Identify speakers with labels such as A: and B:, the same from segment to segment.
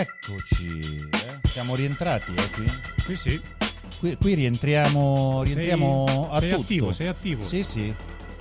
A: Eccoci, siamo rientrati qui?
B: Sì.
A: Qui rientriamo a
B: sei
A: tutto.
B: Sei attivo.
A: Sì.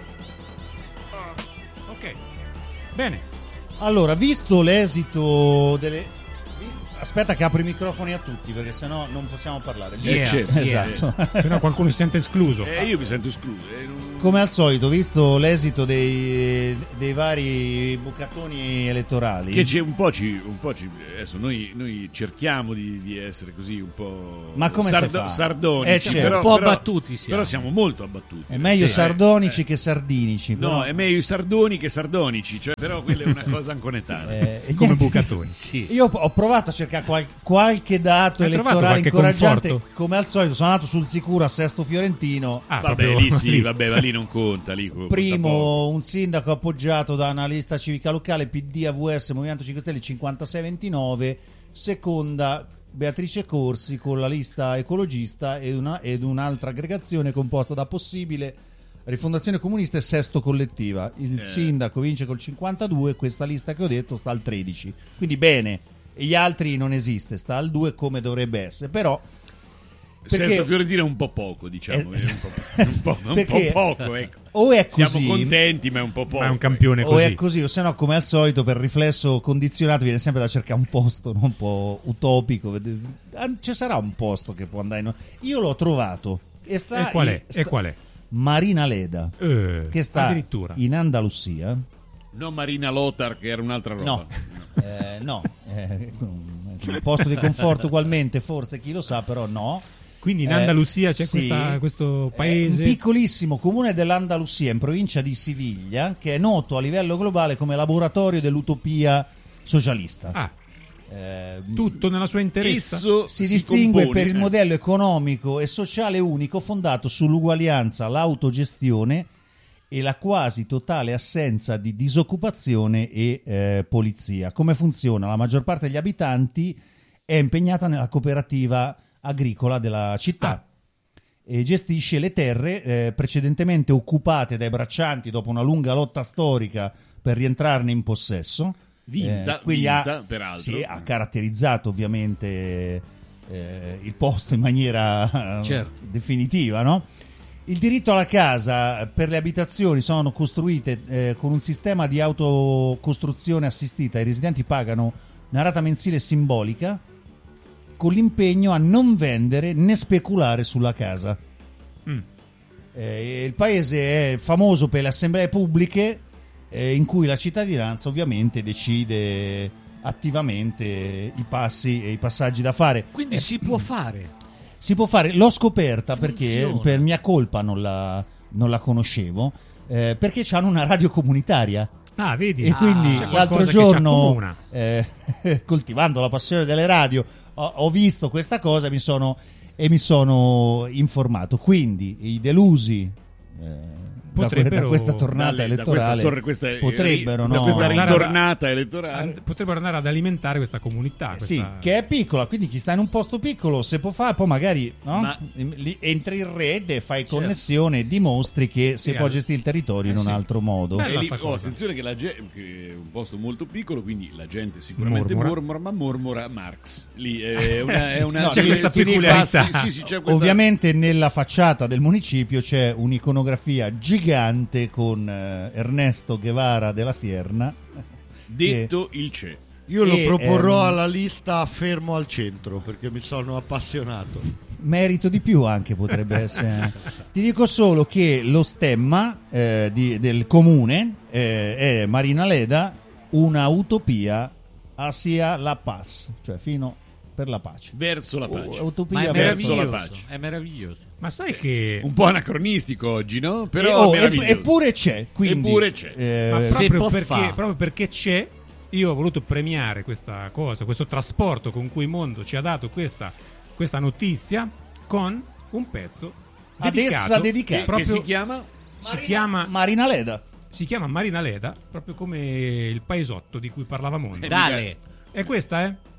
B: Ok, bene.
A: Allora, visto l'esito delle... Aspetta che apro i microfoni a tutti, perché sennò non possiamo parlare. Esatto.
B: Se no qualcuno si sente escluso.
C: Io mi sento escluso.
A: Come al solito, visto l'esito dei vari bucatoni elettorali,
C: Che c'è un po' adesso noi cerchiamo di essere così un po',
A: ma come si fa?
C: Sardonici,
A: certo.
C: però,
D: un po' abbattuti siamo.
C: però siamo molto abbattuti.
A: è meglio sardonici che sardinici.
C: No,
A: però...
C: è meglio i sardoni che sardonici, cioè, però quella è una cosa anconetana.
B: Come bucatoni.
D: Sì.
A: Io ho provato a cercare qualche dato
B: Hai trovato
A: elettorale
B: qualche
A: incoraggiante.
B: conforto?
A: Come al solito, sono andato sul sicuro a Sesto Fiorentino.
C: Vabbè, lì sì, vabbè, ma lì non conta. Lì conta
A: Primo,
C: poco.
A: un sindaco appoggiato da una lista civica locale, PD, AVS, Movimento 5 Stelle 56-29. Seconda, Beatrice Corsi con la lista ecologista ed un'altra aggregazione composta da Possibile, Rifondazione Comunista e Sesto Collettiva. Il sindaco vince col 52, questa lista che ho detto sta al 13. Quindi bene, e gli altri non esiste, sta al 2 come dovrebbe essere, però...
C: Sesto Fiorentino è un po' poco, diciamo, è un po' poco, ecco.
A: O è così,
C: siamo contenti, ma è un po' poco.
B: Ma è un campione
A: o
B: così.
A: è così, o se no, come al solito, per riflesso condizionato viene sempre da cercare un posto, no? Un po' utopico. Ci sarà un posto che può andare. Io l'ho trovato.
B: E qual è?
A: Marina Leda, che sta
B: addirittura
A: in Andalusia.
C: Non Marina Lothar, che era un'altra roba.
A: No, un posto di conforto ugualmente, forse, chi lo sa, però no.
B: Quindi in Andalusia c'è
A: sì,
B: questo paese,
A: un piccolissimo comune dell'Andalusia in provincia di Siviglia, che è noto a livello globale come laboratorio dell'utopia socialista.
B: Tutto nella sua interezza.
C: Esso
A: Si distingue
C: compone,
A: per il modello economico e sociale unico fondato sull'uguaglianza, l'autogestione e la quasi totale assenza di disoccupazione e polizia. Come funziona? La maggior parte degli abitanti è impegnata nella cooperativa agricola della città e gestisce le terre precedentemente occupate dai braccianti dopo una lunga lotta storica per rientrarne in possesso.
C: Vinta, peraltro.
A: Sì, ha caratterizzato ovviamente il posto in maniera definitiva, no? Il diritto alla casa per le abitazioni sono costruite con un sistema di autocostruzione assistita. I residenti pagano una rata mensile simbolica con l'impegno a non vendere né speculare sulla casa. Il paese è famoso per le assemblee pubbliche in cui la cittadinanza ovviamente decide attivamente i passi e i passaggi da fare.
D: Quindi si può fare.
A: Si può fare, l'ho scoperta perché
D: Funziona.
A: per mia colpa non la conoscevo, perché c'hanno una radio comunitaria.
B: Vedi?
A: E quindi
B: c'è
A: l'altro
B: qualcosa che ci
A: giorno,
B: accomuna.
A: coltivando la passione delle radio, ho visto questa cosa e mi sono informato. Quindi i delusi da questa tornata elettorale potrebbero
C: ritornata elettorale
B: potrebbero andare ad alimentare questa comunità.
A: Sì, che è piccola, quindi chi sta in un posto piccolo, se può fare, poi magari entri in rete, fai connessione e dimostri che si può gestire il territorio in un altro modo.
C: Attenzione che che è un posto molto piccolo, quindi la gente sicuramente mormora Marx. Lì è una
B: c'è questa peculiarità.
C: Sì, c'è questa...
A: Ovviamente nella facciata del municipio c'è un'iconografia gigante con Ernesto Guevara della Sierna,
C: detto il CE.
E: Io lo proporrò alla lista fermo al centro, perché mi sono appassionato.
A: Merito di più anche potrebbe essere. Ti dico solo che lo stemma del comune è Marina Leda, una utopia sia la paz, cioè fino per la pace,
C: verso la pace.
A: Utopia
C: verso la pace.
D: È meraviglioso.
B: Ma sai che
C: un po' anacronistico oggi, no? Però
A: eppure c'è, quindi
C: eppure c'è.
B: Ma proprio perché c'è, io ho voluto premiare questa cosa, questo trasporto con cui il mondo ci ha dato questa notizia con un pezzo
A: ad essa dedicato.
C: Proprio,
A: che
C: si
B: chiama
A: Marina Leda.
B: Si chiama Marina Leda, proprio come il paesotto di cui parlava Mondo.
D: Dale.
B: E questa è